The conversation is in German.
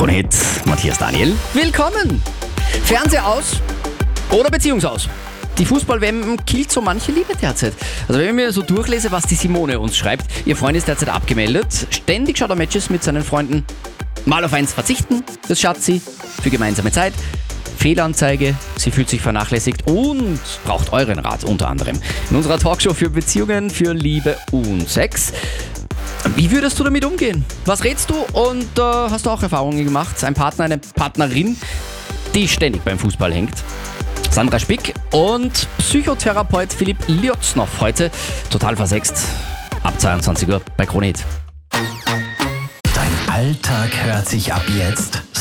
Krone Hit, Matthias Daniel. Willkommen! Fernseher aus oder Beziehungs aus. Die Fußball-WM killt so manche Liebe derzeit. Also wenn ich mir so durchlese, was die Simone uns schreibt, ihr Freund ist derzeit abgemeldet, ständig schaut er Matches mit seinen Freunden, mal auf eins verzichten, das schafft sie, für gemeinsame Zeit, Fehlanzeige, sie fühlt sich vernachlässigt und braucht euren Rat unter anderem. In unserer Talkshow für Beziehungen, für Liebe und Sex. Wie würdest du damit umgehen? Was rätst du und hast du auch Erfahrungen gemacht? Ein Partner, eine Partnerin, die ständig beim Fußball hängt? Sandra Spick und Psychotherapeut Philipp Liotsnow heute total versext. Ab 22 Uhr bei Krone Hit. Dein Alltag hört sich ab jetzt